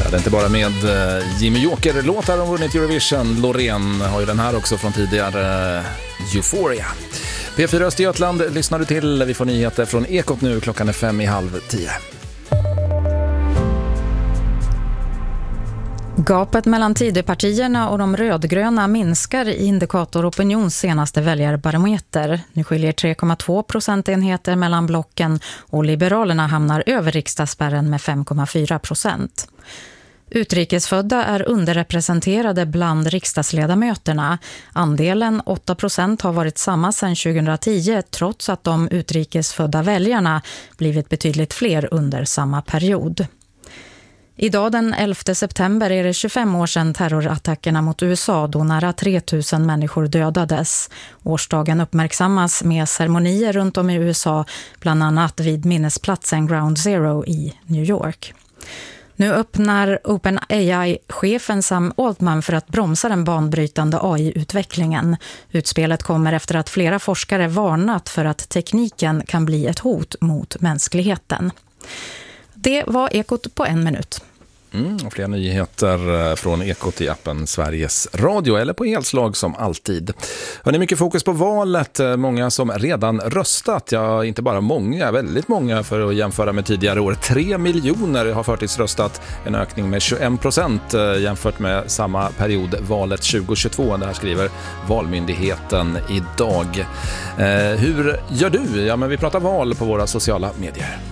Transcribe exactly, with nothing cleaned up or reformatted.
Det är inte bara med Jimmy Joker-låtar om vunnit Eurovision. Loreen har ju den här också från tidigare, Euphoria. P fyra Östergötland lyssnar du till. Vi får nyheter från Ekot nu. Klockan är fem i halv tio. Gapet mellan Tidöpartierna och de rödgröna minskar i Indikator Opinions senaste väljarbarometer. Nu skiljer tre komma två procentenheter mellan blocken och Liberalerna hamnar över riksdagsspärren med fem komma fyra procent. Utrikesfödda är underrepresenterade bland riksdagsledamöterna. Andelen åtta procent har varit samma sedan tjugohundratio trots att de utrikesfödda väljarna blivit betydligt fler under samma period. Idag den elfte september är det tjugofem år sedan terrorattackerna mot U S A då nära tre tusen människor dödades. Årsdagen uppmärksammas med ceremonier runt om i U S A, bland annat vid minnesplatsen Ground Zero i New York. Nu öppnar OpenAI-chefen Sam Altman för att bromsa den banbrytande A I-utvecklingen. Utspelet kommer efter att flera forskare varnat för att tekniken kan bli ett hot mot mänskligheten. Det var Ekot på en minut. Mm, och fler nyheter från Ekot i appen Sveriges Radio eller på Elslag som alltid. Hör ni mycket fokus på valet, många som redan röstat, ja inte bara många, väldigt många för att jämföra med tidigare år. Tre miljoner har förtidsröstat, en ökning med tjugoen procent jämfört med samma period valet tjugohundratjugotvå. Det här skriver Valmyndigheten idag. Eh, hur gör du? Ja men vi pratar val på våra sociala medier.